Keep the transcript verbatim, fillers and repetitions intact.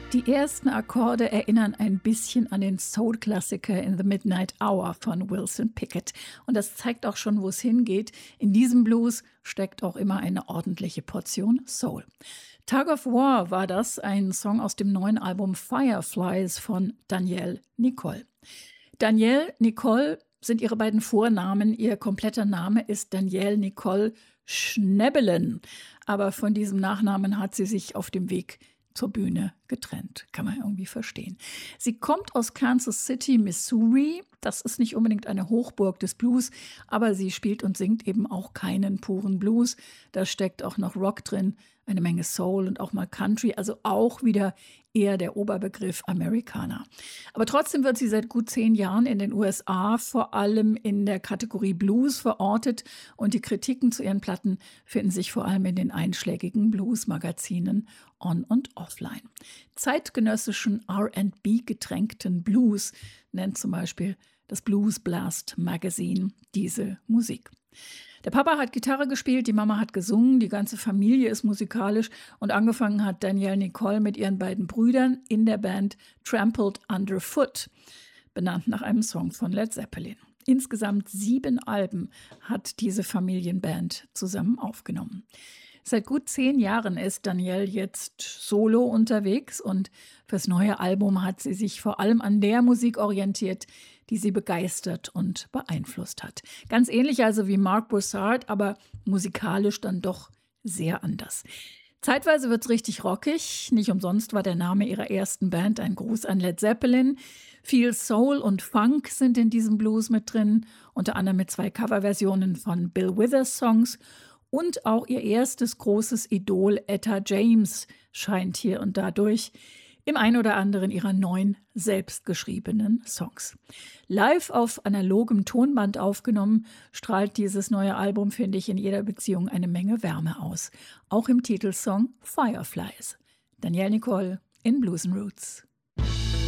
Die ersten Akkorde erinnern ein bisschen an den Soul-Klassiker In the Midnight Hour von Wilson Pickett. Und das zeigt auch schon, wo es hingeht. In diesem Blues steckt auch immer eine ordentliche Portion Soul. Tug of War war das, ein Song aus dem neuen Album Fireflies von Danielle Nicole. Danielle Nicole sind ihre beiden Vornamen. Ihr kompletter Name ist Danielle Nicole Schnebelen. Aber von diesem Nachnamen hat sie sich auf dem Weg zur Bühne getrennt. Kann man irgendwie verstehen. Sie kommt aus Kansas City, Missouri. Das ist nicht unbedingt eine Hochburg des Blues, aber sie spielt und singt eben auch keinen puren Blues. Da steckt auch noch Rock drin, eine Menge Soul und auch mal Country, also auch wieder eher der Oberbegriff Amerikaner. Aber trotzdem wird sie seit gut zehn Jahren in den U S A vor allem in der Kategorie Blues verortet und die Kritiken zu ihren Platten finden sich vor allem in den einschlägigen Blues-Magazinen on- und offline. Zeitgenössischen R and B getränkten Blues nennt zum Beispiel das Blues Blast Magazine diese Musik. Der Papa hat Gitarre gespielt, die Mama hat gesungen, die ganze Familie ist musikalisch und angefangen hat Danielle Nicole mit ihren beiden Brüdern in der Band Trampled Underfoot, benannt nach einem Song von Led Zeppelin. Insgesamt sieben Alben hat diese Familienband zusammen aufgenommen. Seit gut zehn Jahren ist Danielle jetzt solo unterwegs und fürs neue Album hat sie sich vor allem an der Musik orientiert, die sie begeistert und beeinflusst hat. Ganz ähnlich also wie Mark Broussard, aber musikalisch dann doch sehr anders. Zeitweise wird's richtig rockig. Nicht umsonst war der Name ihrer ersten Band ein Gruß an Led Zeppelin. Viel Soul und Funk sind in diesem Blues mit drin, unter anderem mit zwei Coverversionen von Bill Withers Songs. Und auch ihr erstes großes Idol Etta James scheint hier und da durch im ein oder anderen ihrer neun selbstgeschriebenen Songs. Live auf analogem Tonband aufgenommen, strahlt dieses neue Album, finde ich, in jeder Beziehung eine Menge Wärme aus. Auch im Titelsong Fireflies. Danielle Nicole in Blues and Roots.